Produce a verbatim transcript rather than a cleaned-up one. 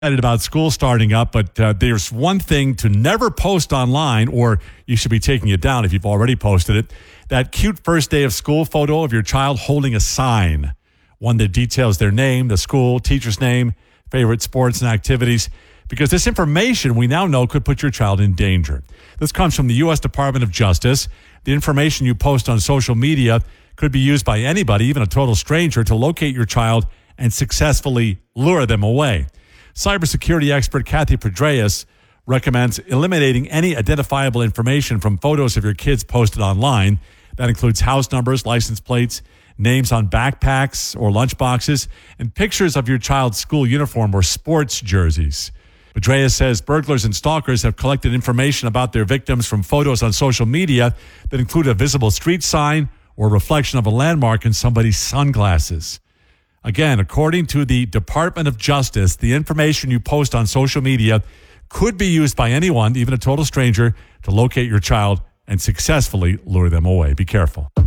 Excited about school starting up, but uh, there's one thing to never post online, or you should be taking it down if you've already posted it. That cute first day of school photo of your child holding a sign, one that details their name, the school, teacher's name, favorite sports and activities, because this information we now know could put your child in danger. This comes from the U S Department of Justice. The information you post on social media could be used by anybody, even a total stranger, to locate your child and successfully lure them away. Cybersecurity expert Kathy Pedreas recommends eliminating any identifiable information from photos of your kids posted online. That includes house numbers, license plates, names on backpacks or lunchboxes, and pictures of your child's school uniform or sports jerseys. Pedreas says burglars and stalkers have collected information about their victims from photos on social media that include a visible street sign or reflection of a landmark in somebody's sunglasses. Again, according to the Department of Justice, the information you post on social media could be used by anyone, even a total stranger, to locate your child and successfully lure them away. Be careful.